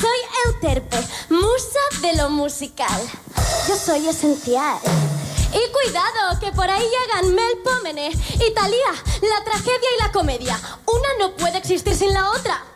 soy Euterpe, musa de lo musical. Yo soy esencial. Y cuidado, que por ahí llegan Melpomene y Thalía, la tragedia y la comedia. Una no puede existir sin la otra.